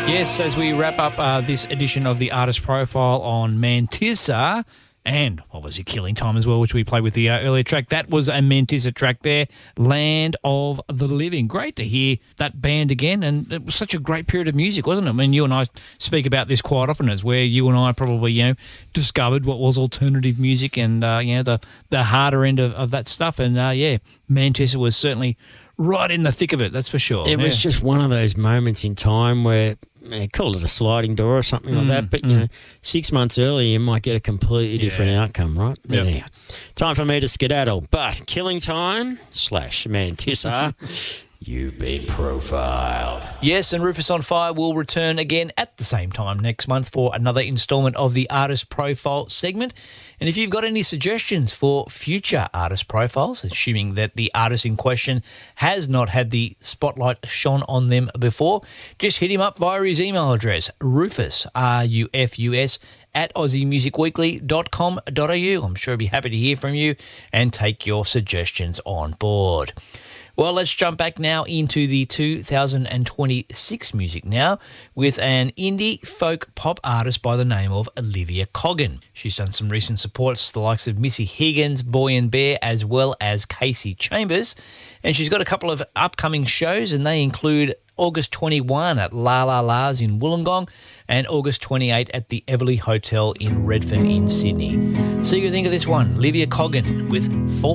Yes, as we wrap up this edition of the Artist Profile on Mantissa, and obviously Killing Time as well, which we played with the earlier track. That was a Mantissa track there, Land of the Living. Great to hear that band again, and it was such a great period of music, wasn't it? I mean, you and I speak about this quite often, as where you and I probably, discovered what was alternative music and, the harder end of that stuff. And, Mantissa was certainly right in the thick of it, that's for sure. It was just one of those moments in time where, call it a sliding door or something like that, but, 6 months earlier you might get a completely different outcome, right? Yep. Anyhow, time for me to skedaddle. But Killing Time / Mantissa, you've been profiled. Yes, and Rufus on Fire will return again at the same time next month for another instalment of the Artist Profile segment. And if you've got any suggestions for future artist profiles, assuming that the artist in question has not had the spotlight shone on them before, just hit him up via his email address, Rufus, RUFUS, at aussiemusicweekly.com.au. I'm sure he'll be happy to hear from you and take your suggestions on board. Well, let's jump back now into the 2026 music now with an indie folk pop artist by the name of Olivia Coggin. She's done some recent supports to the likes of Missy Higgins, Boy and Bear, as well as Casey Chambers. And she's got a couple of upcoming shows, and they include August 21 at La La La's in Wollongong and August 28 at the Everleigh Hotel in Redfern in Sydney. So you think of this one, Olivia Coggin with Fall